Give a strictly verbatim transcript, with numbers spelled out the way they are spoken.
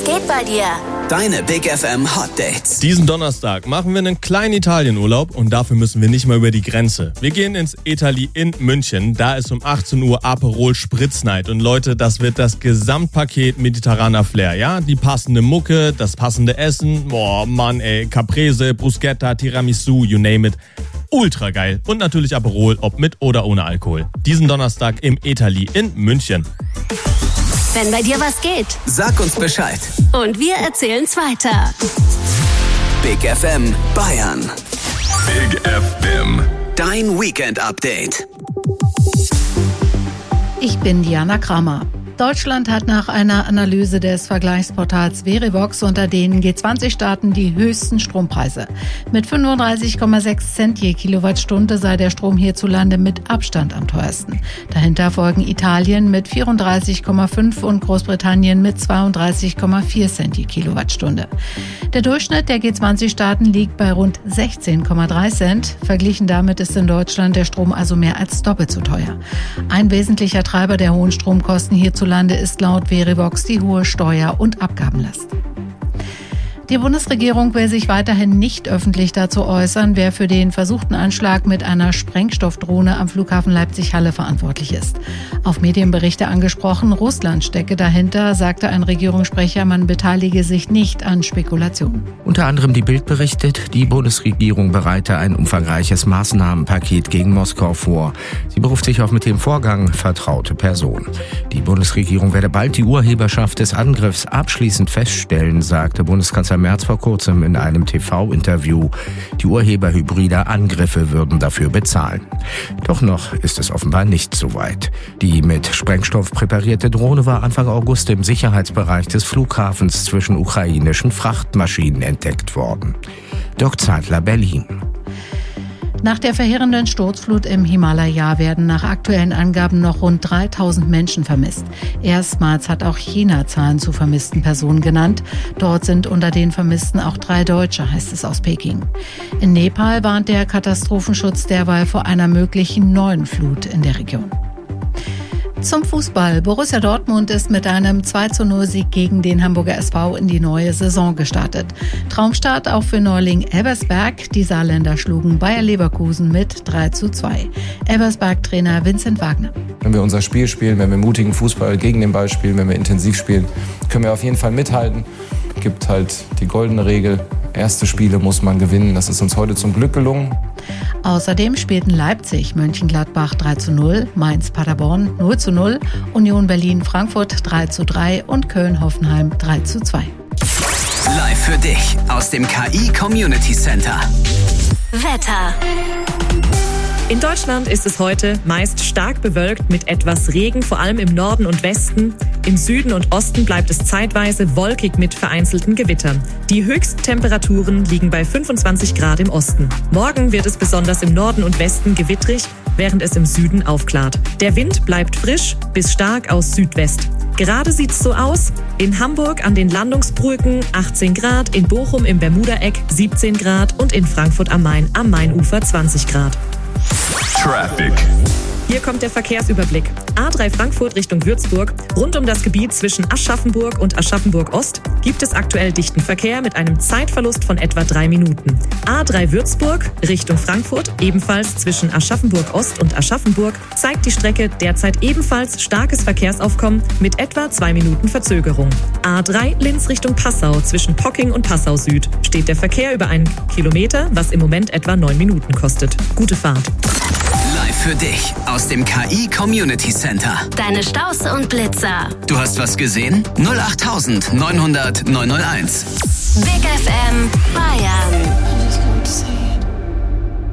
geht bei dir? Deine Big F M Hot Dates. Diesen Donnerstag machen wir einen kleinen Italienurlaub und dafür müssen wir nicht mal über die Grenze. Wir gehen ins Etali in München. Da ist um achtzehn Uhr Aperol Spritz-Night. Und Leute, das wird das Gesamtpaket mediterraner Flair, ja? Die passende Mucke, das passende Essen. Boah, Mann, ey. Caprese, Bruschetta, Tiramisu, you name it. Ultra geil. Und natürlich Aperol, ob mit oder ohne Alkohol. Diesen Donnerstag im Etali in München. Wenn bei dir was geht, Sag uns Bescheid. und wir erzählen's weiter. Big F M Bayern. Big F M. Dein Weekend Update. Ich bin Diana Kramer. Deutschland hat nach einer Analyse des Vergleichsportals Verivox unter den G zwanzig Staaten die höchsten Strompreise. Mit fünfunddreißig Komma sechs Cent je Kilowattstunde sei der Strom hierzulande mit Abstand am teuersten. Dahinter folgen Italien mit vierunddreißig Komma fünf und Großbritannien mit zweiunddreißig Komma vier Cent je Kilowattstunde. Der Durchschnitt der G zwanzig Staaten liegt bei rund sechzehn Komma drei Cent. Verglichen damit ist in Deutschland der Strom also mehr als doppelt so teuer. Ein wesentlicher Treiber der hohen Stromkosten hierzulande ist laut Verivox die hohe Steuer- und Abgabenlast. Die Bundesregierung will sich weiterhin nicht öffentlich dazu äußern, wer für den versuchten Anschlag mit einer Sprengstoffdrohne am Flughafen Leipzig-Halle verantwortlich ist. Auf Medienberichte angesprochen, Russland stecke dahinter, sagte ein Regierungssprecher, man beteilige sich nicht an Spekulationen. Unter anderem die Bild berichtet, die Bundesregierung bereite ein umfangreiches Maßnahmenpaket gegen Moskau vor. Sie beruft sich auf mit dem Vorgang vertraute Personen. Die Bundesregierung werde bald die Urheberschaft des Angriffs abschließend feststellen, sagte Bundeskanzler Merz vor kurzem in einem T V-Interview. Die Urheber hybrider Angriffe würden dafür bezahlen. Doch noch ist es offenbar nicht so weit. Die mit Sprengstoff präparierte Drohne war Anfang August im Sicherheitsbereich des Flughafens zwischen ukrainischen Frachtmaschinen entdeckt worden. Dirk Zeitler, Berlin. Nach der verheerenden Sturzflut im Himalaya werden nach aktuellen Angaben noch rund dreitausend Menschen vermisst. Erstmals hat auch China Zahlen zu vermissten Personen genannt. Dort sind unter den Vermissten auch drei Deutsche, heißt es aus Peking. In Nepal warnt der Katastrophenschutz derweil vor einer möglichen neuen Flut in der Region. Zum Fußball. Borussia Dortmund ist mit einem zwei zu null Sieg gegen den Hamburger S V in die neue Saison gestartet. Traumstart auch für Neuling Elversberg. Die Saarländer schlugen Bayer Leverkusen mit drei zu zwei. Elversberg-Trainer Vincent Wagner. Wenn wir unser Spiel spielen, wenn wir mutigen Fußball gegen den Ball spielen, wenn wir intensiv spielen, können wir auf jeden Fall mithalten. Es gibt halt die goldene Regel, erste Spiele muss man gewinnen. Das ist uns heute zum Glück gelungen. Außerdem spielten Leipzig, Mönchengladbach drei zu null, Mainz Paderborn null zu null, Union Berlin Frankfurt drei zu drei und Köln Hoffenheim drei zu zwei. Live für dich aus dem K I Community Center. Wetter. In Deutschland ist es heute meist stark bewölkt mit etwas Regen, vor allem im Norden und Westen. Im Süden und Osten bleibt es zeitweise wolkig mit vereinzelten Gewittern. Die Höchsttemperaturen liegen bei fünfundzwanzig Grad im Osten. Morgen wird es besonders im Norden und Westen gewittrig, während es im Süden aufklart. Der Wind bleibt frisch bis stark aus Südwest. Gerade sieht's so aus. In Hamburg an den Landungsbrücken achtzehn Grad, in Bochum im Bermudaeck siebzehn Grad und in Frankfurt am Main am Mainufer zwanzig Grad. Traffic. Hier kommt der Verkehrsüberblick. A drei Frankfurt Richtung Würzburg. Rund um das Gebiet zwischen Aschaffenburg und Aschaffenburg-Ost gibt es aktuell dichten Verkehr mit einem Zeitverlust von etwa drei Minuten. A drei Würzburg Richtung Frankfurt, ebenfalls zwischen Aschaffenburg-Ost und Aschaffenburg, zeigt die Strecke derzeit ebenfalls starkes Verkehrsaufkommen mit etwa zwei Minuten Verzögerung. A drei Linz Richtung Passau zwischen Pocking und Passau Süd steht der Verkehr über einen Kilometer, was im Moment etwa neun Minuten kostet. Gute Fahrt. Live für dich aus dem K I Community Center. Deine Staus und Blitzer. Du hast was gesehen? null acht neunhundert neunhundert neunhunderteins. Big F M Bayern.